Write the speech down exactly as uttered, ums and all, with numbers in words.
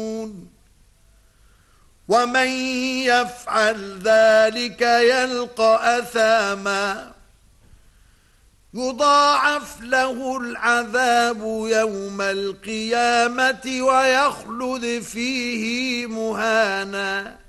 ومن يفعل ذلك يلقى أثاما يضاعف له العذاب يوم القيامة ويخلد فيه مهانا